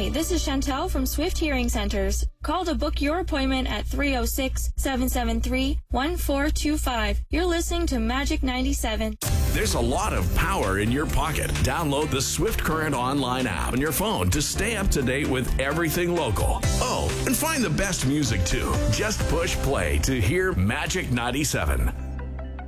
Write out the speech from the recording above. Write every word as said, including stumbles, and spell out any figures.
this is Chantel from Swift Hearing Centers. Call to book your appointment at three oh six, seven seven three, one four two five. You're listening to Magic ninety-seven. There's a lot of power in your pocket. Download the Swift Current online app on your phone to stay up to date with everything local. Oh, and find the best music too. Just push play to hear Magic ninety-seven.